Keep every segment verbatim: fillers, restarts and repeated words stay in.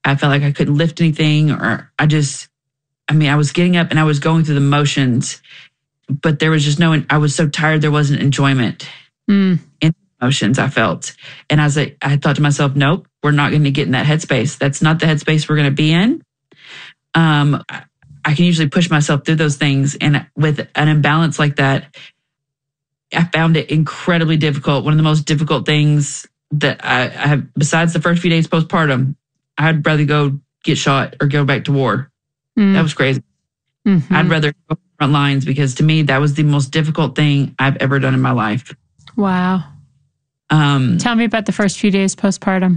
I felt like I couldn't lift anything, or I just, I mean, I was getting up and I was going through the motions, but there was just no, I was so tired, there wasn't enjoyment mm. in the emotions I felt. And I was like, I thought to myself, nope, we're not going to get in that headspace. That's not the headspace we're going to be in. Um, I can usually push myself through those things. And with an imbalance like that, I found it incredibly difficult. One of the most difficult things that I, I have, besides the first few days postpartum, I'd rather go get shot or go back to war. Mm. That was crazy. Mm-hmm. I'd rather go front lines, because to me, that was the most difficult thing I've ever done in my life. Wow. Um, Tell me about the first few days postpartum.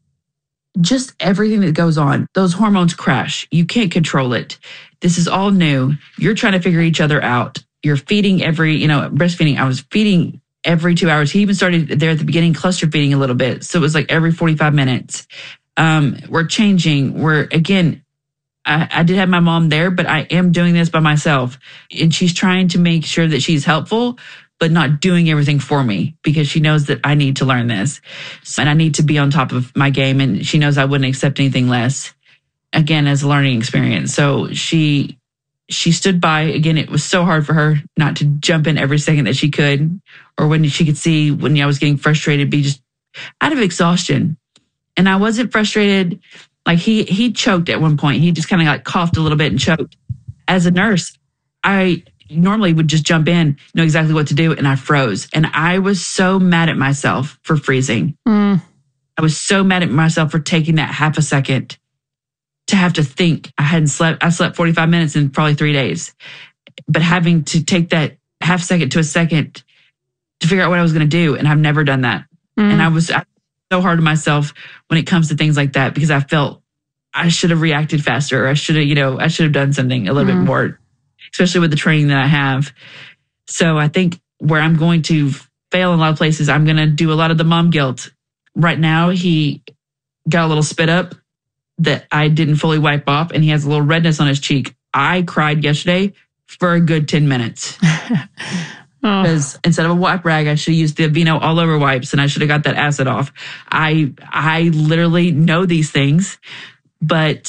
Just everything that goes on. Those hormones crash. You can't control it. This is all new. You're trying to figure each other out. You're feeding every, you know, breastfeeding. I was feeding every two hours. He even started there at the beginning, cluster feeding a little bit. So it was like every forty-five minutes. Um, we're changing. We're, again, I, I did have my mom there, but I am doing this by myself. And she's trying to make sure that she's helpful, but not doing everything for me, because she knows that I need to learn this. And I need to be on top of my game. And she knows I wouldn't accept anything less, again, as a learning experience. So she, she stood by. Again, it was so hard for her not to jump in every second that she could, or when she could see when I was getting frustrated, be just out of exhaustion. And I wasn't frustrated. Like he, he choked at one point. He just kind of like coughed a little bit and choked. As a nurse, I normally would just jump in, know exactly what to do. And I froze. And I was so mad at myself for freezing. Mm. I was so mad at myself for taking that half a second to have to think. I hadn't slept. I slept forty-five minutes in probably three days, but having to take that half second to a second to figure out what I was going to do. And I've never done that. Mm. And I was I, so hard on myself when it comes to things like that, because I felt I should have reacted faster. Or I should have, you know, I should have done something a little mm. bit more, especially with the training that I have. So I think where I'm going to fail in a lot of places, I'm going to do a lot of the mom guilt. Right now, he got a little spit up that I didn't fully wipe off, and he has a little redness on his cheek. I cried yesterday for a good ten minutes. Because oh. instead of a wipe rag, I should have used the Aveeno all over wipes, and I should have got that acid off. I I literally know these things, but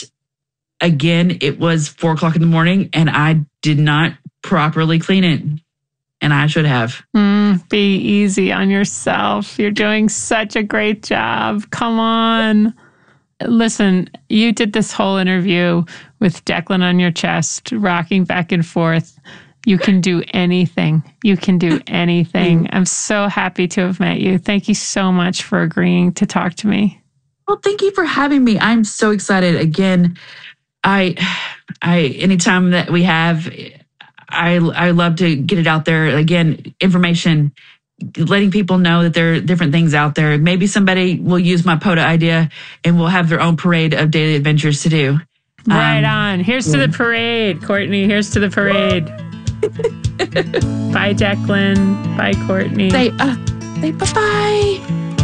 again, it was four o'clock in the morning, and I did not properly clean it, and I should have. Mm, be easy on yourself. You're doing such a great job. Come on. Listen, you did this whole interview with Declan on your chest, rocking back and forth. You can do anything. You can do anything. I'm so happy to have met you. Thank you so much for agreeing to talk to me. Well, thank you for having me. I'm so excited. Again, I, I, anytime that we have, I, I love to get it out there. Again, information, letting people know that there are different things out there. Maybe somebody will use my POTA idea and will have their own parade of daily adventures to do. Right um, on. Here's yeah. to the parade, Courtney. Here's to the parade. Bye, Declan. Bye, Courtney. Say, uh, say bye-bye.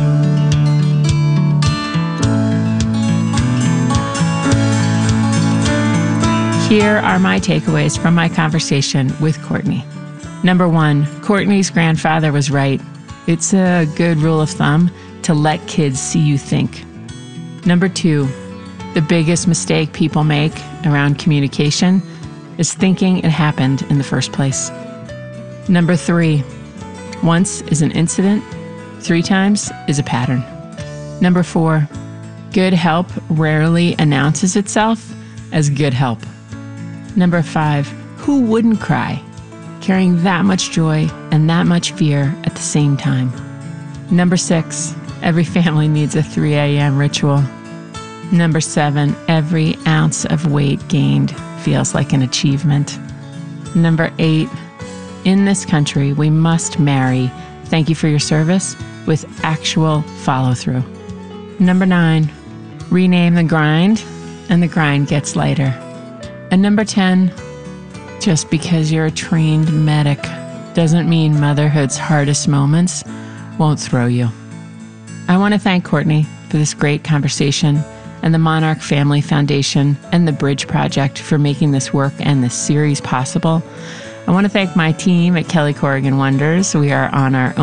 Here are my takeaways from my conversation with Courtney. Number one, Courtney's grandfather was right. It's a good rule of thumb to let kids see you think. Number two, the biggest mistake people make around communication is thinking it happened in the first place. Number three, once is an incident, three times is a pattern. Number four, good help rarely announces itself as good help. Number five, who wouldn't cry, carrying that much joy and that much fear at the same time? Number six, every family needs a three a.m. ritual. Number seven, every ounce of weight gained feels like an achievement. Number eight, in this country, we must marry thank you for your service with actual follow-through. Number nine, rename the grind and the grind gets lighter. And number ten, just because you're a trained medic doesn't mean motherhood's hardest moments won't throw you. I want to thank Courtney for this great conversation, and the Monarch Family Foundation and the Bridge Project for making this work and this series possible. I want to thank my team at Kelly Corrigan Wonders. We are on our own